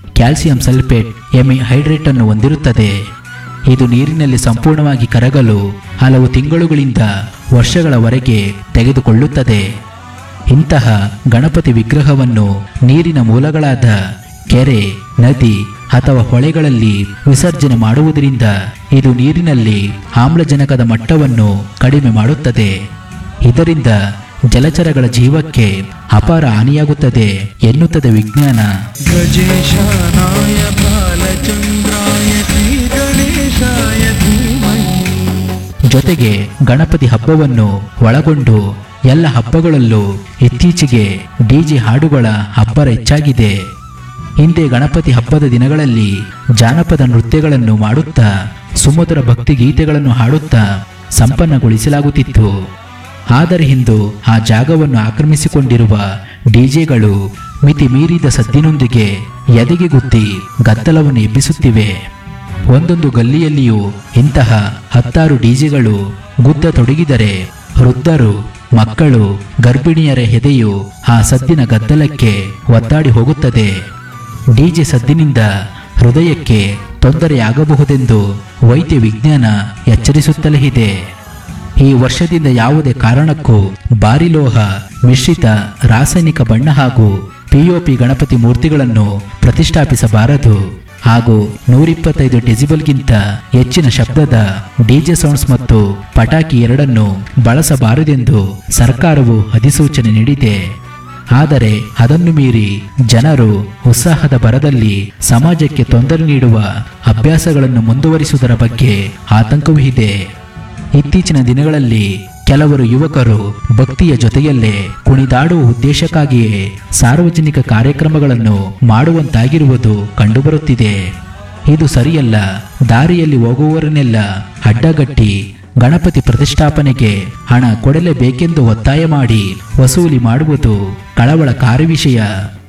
Calcium sulphate hemihydrate ಅನ್ನು ಹೊಂದಿರುತ್ತದೆ. ಇದು ನೀರಿನಲ್ಲಿ ಸಂಪೂರ್ಣವಾಗಿ ಕರಗಲು ಹಲವು ತಿಂಗಳುಗಳಿಂದ ವರ್ಷಗಳವರೆಗೆ ತೆಗೆದುಕೊಳ್ಳುತ್ತದೆ. ಇಂತಹ ಗಣಪತಿ ವಿಗ್ರಹವನ್ನು ನೀರಿನ ಮೂಲಗಳಾದ ಕೆರೆ, ನದಿ ಅಥವಾ ಹೊಳೆಗಳಲ್ಲಿ ವಿಸರ್ಜನೆ ಮಾಡುವುದರಿಂದ ಇದು ನೀರಿನಲ್ಲಿ ಆಮ್ಲಜನಕದ ಮಟ್ಟವನ್ನು ಕಡಿಮೆ ಮಾಡುತ್ತದೆ. ಇದರಿಂದ ಜಲಚರಗಳ ಜೀವಕ್ಕೆ ಅಪಾರ ಹಾನಿಯಾಗುತ್ತದೆ ಎನ್ನುತ್ತದೆ ವಿಜ್ಞಾನ. ಗಜೇಶಾನಾಯ ಬಾಲಚಂದ್ರಾಯ ಶ್ರೀ ಗಣೇಶಾಯ ಧೀಮಹಿ. ಜೊತೆಗೆ ಗಣಪತಿ ಹಬ್ಬವನ್ನು ಒಳಗೊಂಡು ಎಲ್ಲ ಹಬ್ಬಗಳಲ್ಲೂ ಇತ್ತೀಚೆಗೆ ಡಿಜೆ ಹಾಡುಗಳ ಅಬ್ಬರ ಹೆಚ್ಚಾಗಿದೆ. ಹಿಂದೆ ಗಣಪತಿ ಹಬ್ಬದ ದಿನಗಳಲ್ಲಿ ಜಾನಪದ ನೃತ್ಯಗಳನ್ನು ಮಾಡುತ್ತಾ ಸುಮಧುರ ಭಕ್ತಿ ಗೀತೆಗಳನ್ನು ಹಾಡುತ್ತಾ ಸಂಪನ್ನಗೊಳಿಸಲಾಗುತ್ತಿತ್ತು. ಆದರೆ ಇಂದು ಆ ಜಾಗವನ್ನು ಆಕ್ರಮಿಸಿಕೊಂಡಿರುವ ಡಿಜೆಗಳು ಮಿತಿ ಮೀರಿದ ಸದ್ದಿನೊಂದಿಗೆ ಎದೆಗೆ ಗುದ್ದಿ ಗದ್ದಲವನ್ನು ಎಬ್ಬಿಸುತ್ತಿವೆ. ಒಂದೊಂದು ಗಲ್ಲಿಯಲ್ಲಿಯೂ ಇಂತಹ 10 ಡಿಜೆಗಳು ಗುದ್ದ ತೊಡಗಿದರೆ ವೃದ್ಧರು, ಮಕ್ಕಳು, ಗರ್ಭಿಣಿಯರ ಎದೆಯು ಆ ಸದ್ದಿನ ಗದ್ದಲಕ್ಕೆ ಒದ್ದಾಡಿ ಹೋಗುತ್ತದೆ. ಡಿಜೆ ಸದ್ದಿನಿಂದ ಹೃದಯಕ್ಕೆ ತೊಂದರೆಯಾಗಬಹುದೆಂದು ವೈದ್ಯ ವಿಜ್ಞಾನ ಎಚ್ಚರಿಸುತ್ತಲೇ ಇದೆ. ಈ ವರ್ಷದಿಂದ ಯಾವುದೇ ಕಾರಣಕ್ಕೂ ಭಾರಿ ಲೋಹ ಮಿಶ್ರಿತ ರಾಸಾಯನಿಕ ಬಣ್ಣ ಹಾಗೂ ಪಿಒಪಿ ಗಣಪತಿ ಮೂರ್ತಿಗಳನ್ನು ಪ್ರತಿಷ್ಠಾಪಿಸಬಾರದು ಹಾಗೂ 125 ಡೆಸಿಬಲ್ಗಿಂತ ಹೆಚ್ಚಿನ ಶಬ್ದದ ಡಿಜೆ ಸೌಂಡ್ಸ್ ಮತ್ತು ಪಟಾಕಿ ಎರಡನ್ನು ಬಳಸಬಾರದೆಂದು ಸರ್ಕಾರವು ಅಧಿಸೂಚನೆ ನೀಡಿದೆ. ಆದರೆ ಅದನ್ನು ಮೀರಿ ಜನರು ಉತ್ಸಾಹದ ಭರದಲ್ಲಿ ಸಮಾಜಕ್ಕೆ ತೊಂದರೆ ನೀಡುವ ಅಭ್ಯಾಸಗಳನ್ನು ಮುಂದುವರಿಸುವುದರ ಬಗ್ಗೆ ಆತಂಕವೂ ಇದೆ. ಇತ್ತೀಚಿನ ದಿನಗಳಲ್ಲಿ ಕೆಲವರು ಯುವಕರು ಭಕ್ತಿಯ ಜೊತೆಯಲ್ಲೇ ಕುಣಿದಾಡುವ ಉದ್ದೇಶಕ್ಕಾಗಿಯೇ ಸಾರ್ವಜನಿಕ ಕಾರ್ಯಕ್ರಮಗಳನ್ನು ಮಾಡುವಂತಾಗಿರುವುದು ಕಂಡುಬರುತ್ತಿದೆ. ಇದು ಸರಿಯಲ್ಲ. ದಾರಿಯಲ್ಲಿ ಹೋಗುವವರನ್ನೆಲ್ಲ ಅಡ್ಡಗಟ್ಟಿ ಗಣಪತಿ ಪ್ರತಿಷ್ಠಾಪನೆಗೆ ಹಣ ಕೊಡಲೇಬೇಕೆಂದು ಒತ್ತಾಯ ಮಾಡಿ ವಸೂಲಿ ಮಾಡುವುದು ಕಳವಳಕಾರಿ ವಿಷಯ.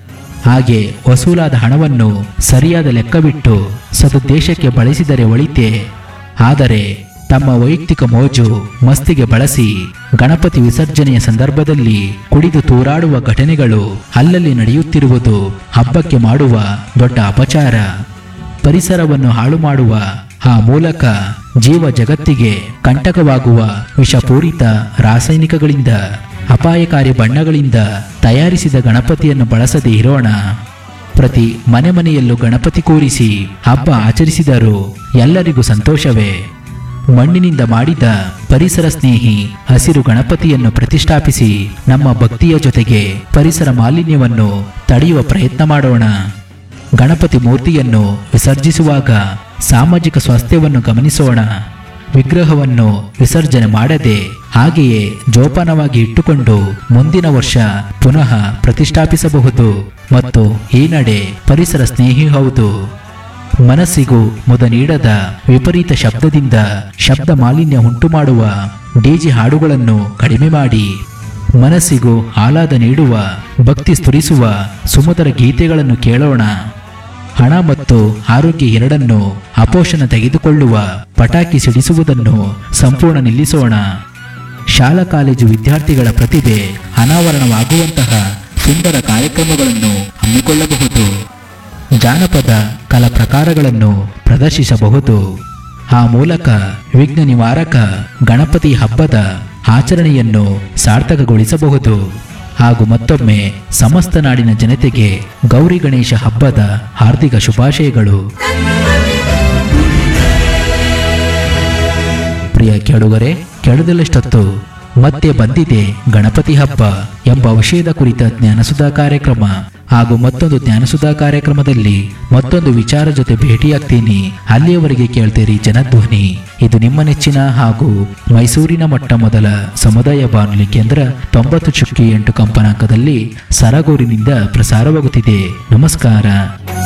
ಹಾಗೆ ವಸೂಲಾದ ಹಣವನ್ನು ಸರಿಯಾದ ಲೆಕ್ಕವಿಟ್ಟು ಸದುದ್ದೇಶಕ್ಕೆ ಬಳಸಿದರೆ ಒಳಿತೆ. ಆದರೆ ತಮ್ಮ ವೈಯಕ್ತಿಕ ಮೋಜು ಮಸ್ತಿಗೆ ಬಳಸಿ ಗಣಪತಿ ವಿಸರ್ಜನೆಯ ಸಂದರ್ಭದಲ್ಲಿ ಕುಡಿದು ತೂರಾಡುವ ಘಟನೆಗಳು ಅಲ್ಲಲ್ಲಿ ನಡೆಯುತ್ತಿರುವುದು ಹಬ್ಬಕ್ಕೆ ಮಾಡುವ ದೊಡ್ಡ ಅಪಚಾರ. ಪರಿಸರವನ್ನು ಹಾಳು ಮಾಡುವ ಆ ಮೂಲಕ ಜೀವ ಜಗತ್ತಿಗೆ ಕಂಟಕವಾಗುವ ವಿಷಪೂರಿತ ರಾಸಾಯನಿಕಗಳಿಂದ, ಅಪಾಯಕಾರಿ ಬಣ್ಣಗಳಿಂದ ತಯಾರಿಸಿದ ಗಣಪತಿಯನ್ನು ಬಳಸದೇ ಇರೋಣ. ಪ್ರತಿ ಮನೆಯಲ್ಲೂ ಗಣಪತಿ ಕೂರಿಸಿ ಹಬ್ಬ ಆಚರಿಸಿದರೂ ಎಲ್ಲರಿಗೂ ಸಂತೋಷವೇ. ಮಣ್ಣಿನಿಂದ ಮಾಡಿದ ಪರಿಸರ ಸ್ನೇಹಿ ಹಸಿರು ಗಣಪತಿಯನ್ನು ಪ್ರತಿಷ್ಠಾಪಿಸಿ ನಮ್ಮ ಭಕ್ತಿಯ ಜೊತೆಗೆ ಪರಿಸರ ಮಾಲಿನ್ಯವನ್ನು ತಡೆಯುವ ಪ್ರಯತ್ನ ಮಾಡೋಣ. ಗಣಪತಿ ಮೂರ್ತಿಯನ್ನು ವಿಸರ್ಜಿಸುವಾಗ ಸಾಮಾಜಿಕ ಸ್ವಾಸ್ಥ್ಯವನ್ನು ಗಮನಿಸೋಣ. ವಿಗ್ರಹವನ್ನು ವಿಸರ್ಜನೆ ಮಾಡದೆ ಹಾಗೆಯೇ ಜೋಪಾನವಾಗಿ ಇಟ್ಟುಕೊಂಡು ಮುಂದಿನ ವರ್ಷ ಪುನಃ ಪ್ರತಿಷ್ಠಾಪಿಸಬಹುದು ಮತ್ತು ಈ ನಡೆ ಪರಿಸರ ಸ್ನೇಹಿ ಹೌದು. ಮನಸ್ಸಿಗೂ ಮುದ ನೀಡದ ವಿಪರೀತ ಶಬ್ದದಿಂದ ಶಬ್ದ ಮಾಲಿನ್ಯ ಉಂಟುಮಾಡುವ ಡಿಜೆ ಹಾಡುಗಳನ್ನು ಕಡಿಮೆ ಮಾಡಿ ಮನಸ್ಸಿಗೂ ಆಹ್ಲಾದ ನೀಡುವ ಭಕ್ತಿ ಸ್ಫುರಿಸುವ ಸುಮಧುರ ಗೀತೆಗಳನ್ನು ಕೇಳೋಣ. ಹಣ ಮತ್ತು ಆರೋಗ್ಯ ಎರಡನ್ನು ಅಪೋಷಣ ತೆಗೆದುಕೊಳ್ಳುವ ಪಟಾಕಿ ಸಿಡಿಸುವುದನ್ನು ಸಂಪೂರ್ಣ ನಿಲ್ಲಿಸೋಣ. ಶಾಲಾ ಕಾಲೇಜು ವಿದ್ಯಾರ್ಥಿಗಳ ಪ್ರತಿಭೆ ಅನಾವರಣವಾಗುವಂತಹ ಸುಂದರ ಕಾರ್ಯಕ್ರಮಗಳನ್ನು ಹಮ್ಮಿಕೊಳ್ಳಬಹುದು. ಜಾನಪದ ಕಲಾ ಪ್ರಕಾರಗಳನ್ನು ಪ್ರದರ್ಶಿಸಬಹುದು. ಆ ಮೂಲಕ ವಿಘ್ನ ನಿವಾರಕ ಗಣಪತಿ ಹಬ್ಬದ ಆಚರಣೆಯನ್ನು ಸಾರ್ಥಕಗೊಳಿಸಬಹುದು. ಹಾಗೂ ಮತ್ತೊಮ್ಮೆ ಸಮಸ್ತ ನಾಡಿನ ಜನತೆಗೆ ಗೌರಿ ಗಣೇಶ ಹಬ್ಬದ ಹಾರ್ದಿಕ ಶುಭಾಶಯಗಳು. ಪ್ರಿಯ ಕೇಳುಗರೆ, ಕೇಳದಲ್ಲಷ್ಟೊತ್ತು ಮತ್ತೆ ಬಂದಿದೆ ಗಣಪತಿ ಹಬ್ಬ ಎಂಬ ವಿಷಯದ ಕುರಿತ ಜ್ಞಾನಸುಧಾ ಕಾರ್ಯಕ್ರಮ. ಹಾಗೂ ಮತ್ತೊಂದು ಜ್ಞಾನಸುಧಾ ಕಾರ್ಯಕ್ರಮದಲ್ಲಿ ಮತ್ತೊಂದು ವಿಚಾರ ಜೊತೆ ಭೇಟಿಯಾಗ್ತೀನಿ. ಅಲ್ಲಿಯವರೆಗೆ ಕೇಳ್ತೀರಿ ಜನಧ್ವನಿ. ಇದು ನಿಮ್ಮ ನೆಚ್ಚಿನ ಹಾಗೂ ಮೈಸೂರಿನ ಮೊಟ್ಟ ಮೊದಲ ಸಮುದಾಯ ಬಾನುಲಿ ಕೇಂದ್ರ 90.8 ಕಂಪನಾಂಕದಲ್ಲಿ ಸರಗೂರಿನಿಂದ ಪ್ರಸಾರವಾಗುತ್ತಿದೆ. ನಮಸ್ಕಾರ.